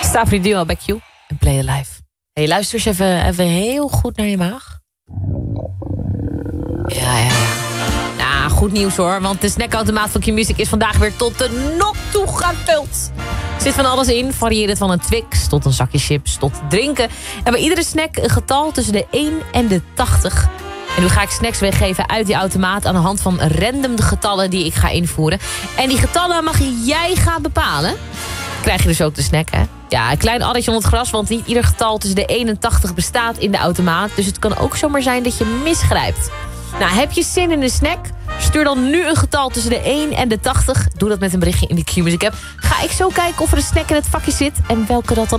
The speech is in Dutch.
Sta voor die duo Back You en Play It Live. Hey, luister eens even heel goed naar je maag. Ja. Nou, goed nieuws hoor, want de snackautomaat van Q-Music is vandaag weer tot de nok toe gevuld. Er zit van alles in, varierend van een Twix tot een zakje chips tot drinken. En bij iedere snack een getal tussen de 1 en de 80. En nu ga ik snacks weggeven uit die automaat aan de hand van random de getallen die ik ga invoeren. En die getallen mag jij gaan bepalen. Krijg je dus ook de snack, hè? Ja, een klein addertje onder het gras, want niet ieder getal tussen de 1 en 80 bestaat in de automaat. Dus het kan ook zomaar zijn dat je misgrijpt. Nou, heb je zin in een snack? Stuur dan nu een getal tussen de 1 en de 80. Doe dat met een berichtje in de Q-Music app. Ga ik zo kijken of er een snack in het vakje zit en welke dat dan is.